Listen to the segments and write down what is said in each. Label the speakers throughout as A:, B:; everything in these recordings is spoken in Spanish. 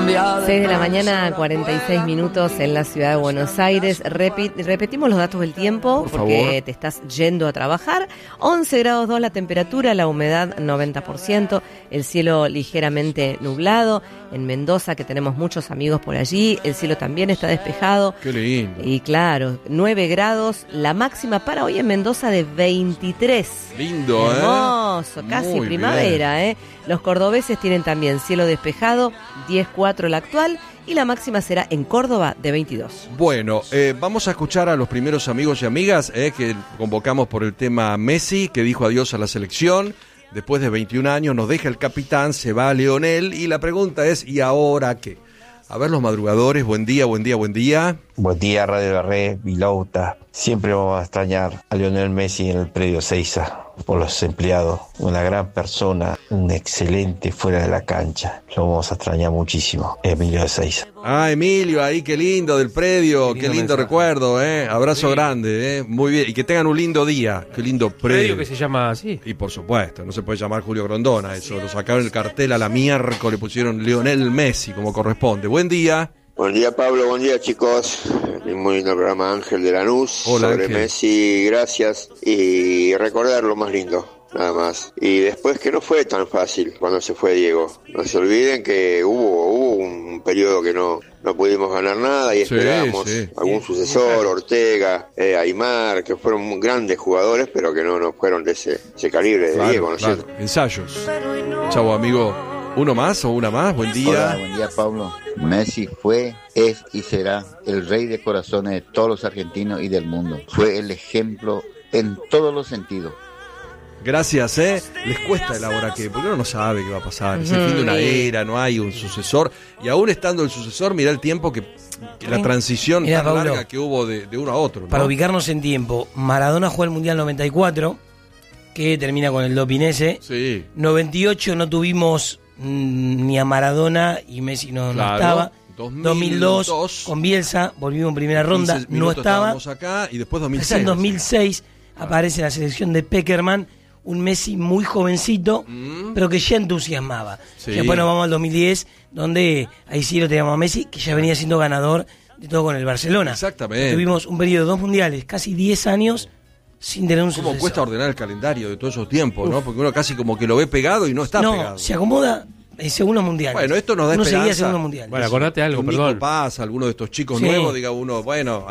A: 6 de la mañana, 46 minutos en la ciudad de Buenos Aires. Repetimos los datos del tiempo porque te estás yendo a trabajar. 11 grados 2 la temperatura, la humedad 90%, el cielo ligeramente nublado. En Mendoza, que tenemos muchos amigos por allí, el cielo también está despejado.
B: Qué lindo.
A: Y claro, 9 grados, la máxima para hoy en Mendoza de 23.
B: Lindo,
A: hermoso, casi
B: muy
A: primavera,
B: bien.
A: Los cordobeses tienen también cielo despejado, 10.4 la actual, y la máxima será en Córdoba de 22.
B: Bueno, vamos a escuchar a los primeros amigos y amigas que convocamos por el tema Messi, que dijo adiós a la selección. Después de 21 años nos deja el capitán, se va Lionel, y la pregunta es, ¿y ahora qué? A ver, los madrugadores, buen día, buen día, buen día.
C: Buen día, Radio La Red, Vilauta. Siempre vamos a extrañar a Lionel Messi en el predio Seiza por los empleados. Una gran persona, un excelente fuera de la cancha. Lo vamos a extrañar muchísimo, Emilio de Seiza.
B: Ah, Emilio, ahí, qué lindo del predio, qué lindo recuerdo, abrazo
D: Sí.
B: grande, muy bien, y que tengan un lindo día, qué lindo predio.
D: Que se llama así.
B: Y por supuesto, no se puede llamar Julio Grondona eso, lo sacaron el cartel a la miércoles, le pusieron Lionel Messi como corresponde. Buen día.
E: Buen día, Pablo, buen día, chicos. Muy lindo programa, Ángel de Lanús.
B: Hola,
E: sobre
B: Ángel.
E: Messi, gracias. Y recordar lo más lindo, nada más. Y después que no fue tan fácil cuando se fue Diego. No se olviden que hubo un periodo que no pudimos ganar nada y
B: Sí,
E: esperábamos
B: sí.
E: algún sucesor, Ortega, Aimar, que fueron grandes jugadores, pero que no fueron de ese calibre de Diego, ¿no es cierto?
B: Ensayos. Chau, amigo. ¿Uno más o una más? Buen día.
F: Hola, buen día, Pablo. Messi fue, es y será el rey de corazones de todos los argentinos y del mundo. Fue el ejemplo en todos los sentidos.
B: Gracias, Les cuesta elaborar porque uno no sabe qué va a pasar. Es el fin de una era, no hay un sucesor. Y aún estando el sucesor, mirá el tiempo que la transición
G: Mirá,
B: tan
G: Pablo,
B: larga que hubo de uno a otro, ¿no?
G: Para ubicarnos en tiempo, Maradona jugó el Mundial 94, que termina con el doping ese.
B: Sí.
G: 98 no tuvimos ni a Maradona y Messi no
B: Claro.
G: estaba.
B: 2002
G: 2002 con Bielsa, volvimos en primera ronda,
B: 15
G: no
B: minutos
G: estaba.
B: estábamos acá y después
G: En
B: 2006.
G: 2006 aparece la selección de Peckerman, un Messi muy jovencito, pero que ya entusiasmaba.
B: Sí.
G: Y después nos vamos al 2010, donde ahí sí lo teníamos a Messi, que ya venía siendo ganador de todo con el Barcelona.
B: Exactamente.
G: Tuvimos un periodo de 2 mundiales, casi 10 años, sin tener un
B: ¿Cómo
G: sucesor.
B: cuesta ordenar el calendario de todos esos tiempos, no? Porque uno casi como que lo ve pegado y no está
G: No,
B: pegado.
G: se acomoda en segundo mundial.
B: Bueno, esto nos da
G: Uno seguía
B: esperanza.
G: segundo mundial.
D: Bueno, acordate algo,
B: Un Nico
D: perdón.
B: Paz, alguno de estos chicos
G: Sí.
B: nuevos, diga uno, bueno,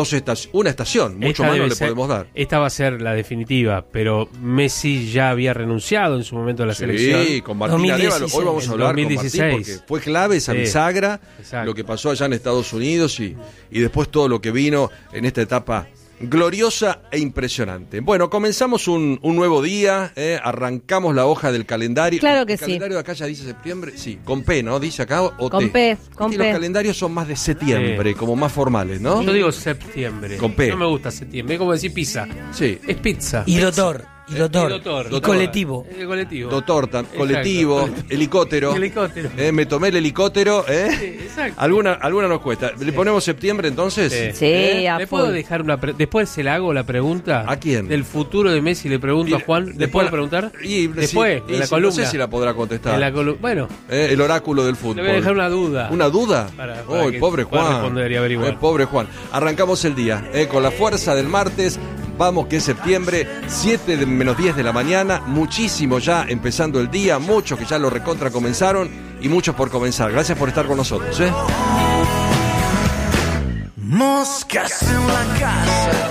B: una estación, mucho
D: Esta
B: más no
D: debe
B: le
D: ser-
B: podemos dar.
D: Esta va a ser la definitiva, pero Messi ya había renunciado en su momento a la selección.
B: Sí, con Martín
G: 2016.
B: Arévalo. Hoy vamos a hablar
D: 2016.
B: con Martín porque fue clave esa
D: Sí,
B: bisagra,
D: exacto.
B: lo que pasó allá en Estados Unidos y después todo lo que vino en esta etapa gloriosa e impresionante. Bueno, comenzamos un nuevo día, arrancamos la hoja del calendario.
A: Claro que
B: ¿El
A: sí.
B: calendario de acá ya dice septiembre? Sí, con P, ¿no? Dice acá o
A: Con
B: T.
A: P, con
B: Y
A: P.
B: los calendarios son más de septiembre, como más formales, ¿no?
D: Yo digo septiembre.
B: Con P.
D: No me gusta septiembre. Es como decir pizza.
B: Sí.
D: Es pizza.
G: Y doctor, y doctor, y colectivo.
D: El colectivo.
B: Doctor, colectivo, helicóptero.
D: Helicóptero.
B: Me tomé el helicóptero,
D: Sí, exacto.
B: Alguna nos cuesta. ¿Le ponemos septiembre entonces?
A: Sí, a
D: ¿Le puedo
A: full.
D: dejar después se le hago la pregunta?
B: ¿A quién?
D: Del futuro de Messi le pregunto a Juan. ¿Le puedo preguntar?
B: Y,
D: Después,
B: sí,
D: en la
B: sí,
D: columna.
B: No sé si la podrá contestar.
D: En la bueno,
B: El oráculo del fútbol.
D: le voy a dejar una duda.
B: ¿Una duda?
D: Para
B: Uy,
D: que
B: pobre
D: pueda
B: Juan.
D: responder y averiguar.
B: Pobre Juan. Arrancamos el día con la fuerza del martes. Vamos que es septiembre, 7 menos 10 de la mañana. Muchísimo ya empezando el día. Muchos que ya lo recontra comenzaron y muchos por comenzar. Gracias por estar con nosotros.
H: Moscas en la casa.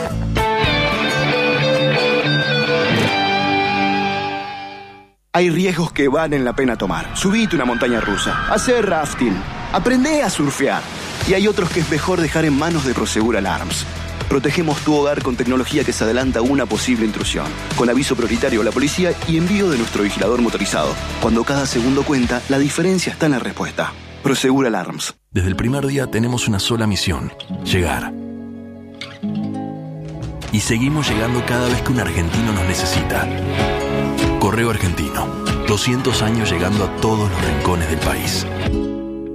I: Hay riesgos que valen la pena tomar. Subite una montaña rusa, hacer rafting, aprende a surfear. Y hay otros que es mejor dejar en manos de Prosegur Alarms. Protegemos tu hogar con tecnología que se adelanta a una posible intrusión, con aviso prioritario a la policía y envío de nuestro vigilador motorizado. Cuando cada segundo cuenta, la diferencia está en la respuesta. Prosegur Alarms.
J: Desde el primer día tenemos una sola misión: llegar. Y seguimos llegando cada vez que un argentino nos necesita. Correo Argentino, 200 años llegando a todos los rincones del país.